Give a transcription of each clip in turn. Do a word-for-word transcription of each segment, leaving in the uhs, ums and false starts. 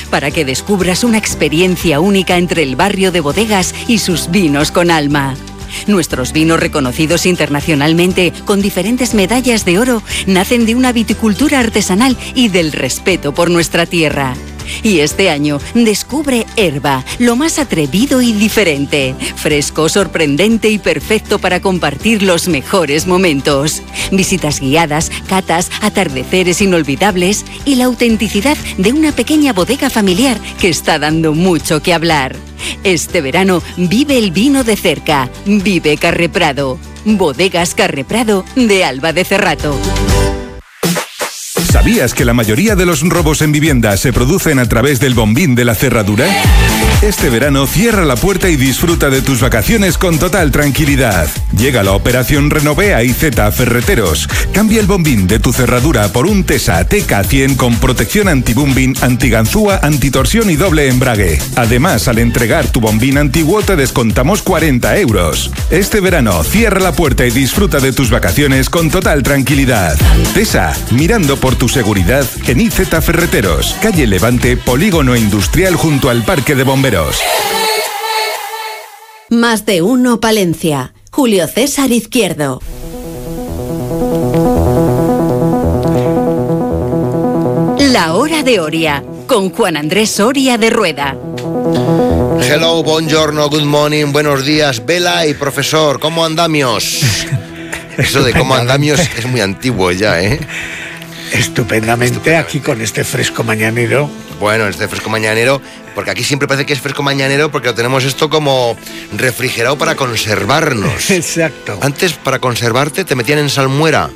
para que descubras una experiencia única entre el barrio de Bodegas y sus vinos con alma. Nuestros vinos reconocidos internacionalmente con diferentes medallas de oro nacen de una viticultura artesanal y del respeto por nuestra tierra. Y este año descubre Herba, lo más atrevido y diferente, fresco, sorprendente y perfecto para compartir los mejores momentos. Visitas guiadas, catas, atardeceres inolvidables y la autenticidad de una pequeña bodega familiar que está dando mucho que hablar. Este verano vive el vino de cerca. Vive Carreprado. Bodegas Carreprado de Alba de Cerrato. ¿Sabías que la mayoría de los robos en vivienda se producen a través del bombín de la cerradura? Este verano cierra la puerta y disfruta de tus vacaciones con total tranquilidad. Llega la operación Renovea I Z Ferreteros. Cambia el bombín de tu cerradura por un Tesa T K cien con protección anti-bombín, antiganzúa, antitorsión y doble embrague. Además, al entregar tu bombín antiguo te descontamos cuarenta euros. Este verano cierra la puerta y disfruta de tus vacaciones con total tranquilidad. Tesa, mirando por tu seguridad en I Z Ferreteros, calle Levante, Polígono Industrial junto al Parque de Bomberos. Más de uno Palencia. Julio César Izquierdo. La Hora de Oria, con Juan Andrés Oria de Rueda. Hello, buongiorno, good morning, buenos días, Vela y profesor, ¿cómo andamios? Eso de cómo andamios es muy antiguo ya, ¿eh? Estupendamente, aquí con este fresco mañanero. Bueno, este fresco mañanero, porque aquí siempre parece que es fresco mañanero porque lo tenemos esto como refrigerado para conservarnos. Exacto. Antes, para conservarte, te metían en salmuera.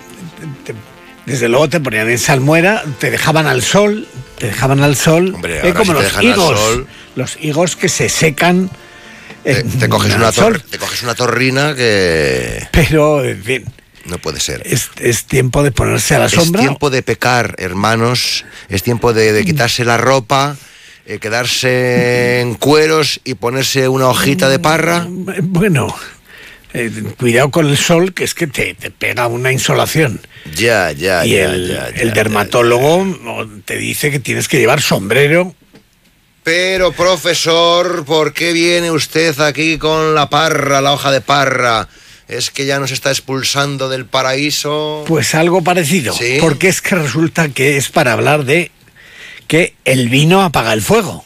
Desde luego te ponían en salmuera, te dejaban al sol, te dejaban al sol. Hombre, eh, ahora como si te los dejan al higos, sol, los higos que se secan. Te, en- te coges al una sol. tor- te coges una torrina que Pero, en fin, no puede ser. es, es tiempo de ponerse a la sombra. Es tiempo de pecar, hermanos. Es tiempo de, de quitarse la ropa, eh, quedarse en cueros y ponerse una hojita de parra. Bueno, eh, cuidado con el sol, que es que te, te pega una insolación. Ya, ya, y ya, el, ya, ya, el ya, dermatólogo te dice que tienes que llevar sombrero. Pero, profesor, ¿por qué viene usted aquí con la parra, la hoja de parra? ¿Es que ya nos está expulsando del paraíso? Pues algo parecido, ¿Sí? porque es que resulta que es para hablar de que el vino apaga el fuego.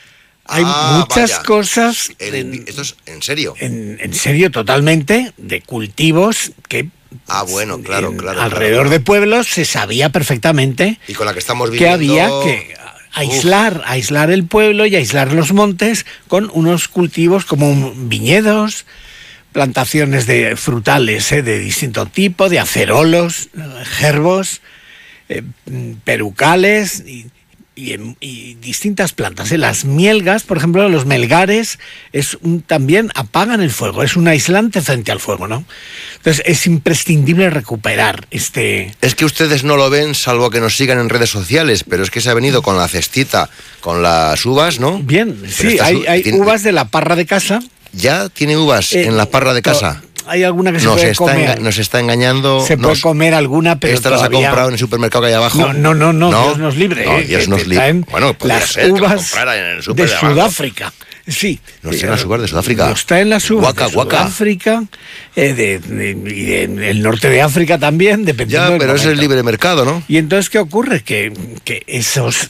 Hay Ah, muchas vaya. cosas, El- en, ¿Esto es en serio? en- en serio totalmente, de cultivos que Ah, bueno, claro, en- claro. alrededor claro, de pueblos se sabía perfectamente Y con la que estamos que viviendo... había que aislar, aislar el pueblo y aislar los montes con unos cultivos como viñedos, plantaciones de frutales eh, de distinto tipo, de acerolos, eh, gerbos, eh, mm, perucales y, y, em- y distintas plantas. eh. Las mielgas, por ejemplo, los melgares, es un, también apagan el fuego, es un aislante frente al fuego, ¿no? Entonces es imprescindible recuperar este... Es que ustedes no lo ven, salvo que nos sigan en redes sociales, pero es que se ha venido con la cestita, con las uvas, ¿no? Bien, Pero sí, estas hay, u- hay tiene- uvas de la parra de casa. ¿Ya tiene uvas Eh, en la parra de casa? Hay alguna que se Nos puede está, comer. enga- nos está engañando. Se puede nos- comer alguna, pero Esta las ha todavía... comprado en el supermercado que hay abajo. No, no, no, no, Dios nos libre. No, eh, Dios que nos te libre. traen Bueno, podría las ser que lo uvas comprara en el súper de de abajo. Sudáfrica. Sí. Nos traen las uvas de Sudáfrica. Nos traen las uvas Guaca, de guaca. Sudáfrica, eh, de, de- y de- del norte de África también, dependiendo Ya, del pero es el momento. libre mercado, ¿no? Y entonces, ¿qué ocurre? Que, que esos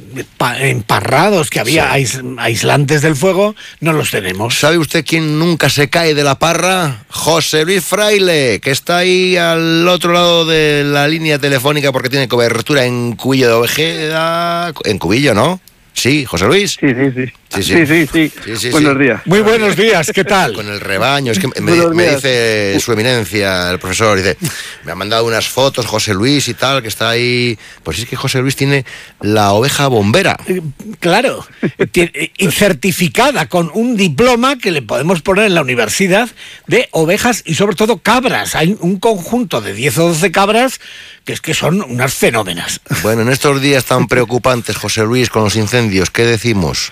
pa- emparrados que había, ais- aislantes del fuego, no los tenemos. ¿Sabe usted quién nunca se cae de la parra? José Luis Fraile, que está ahí al otro lado de la línea telefónica porque tiene cobertura en Cubillo de Ovejeda. En Cubillo, ¿no? Sí, José Luis. Sí, sí, sí. Sí, sí. Sí, sí, sí. Sí, sí, Buenos sí. días. Muy buenos días, ¿qué tal? Con el rebaño, es que me, Buenos me días. dice su eminencia, el profesor, dice, me ha mandado unas fotos José Luis y tal, que está ahí. Pues es que José Luis tiene la oveja bombera. Eh, Claro, Tien- eh, y certificada con un diploma que le podemos poner en la universidad de ovejas y sobre todo cabras. Hay un conjunto de diez o doce cabras que es que son unas fenómenas. Bueno, en estos días tan preocupantes, José Luis, con los incendios, ¿qué decimos?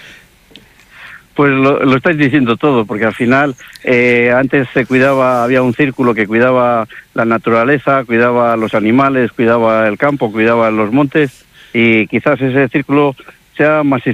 Pues lo, lo estáis diciendo todo, porque al final eh, antes se cuidaba, había un círculo que cuidaba la naturaleza, cuidaba los animales, cuidaba el campo, cuidaba los montes, y quizás ese círculo se ha masi-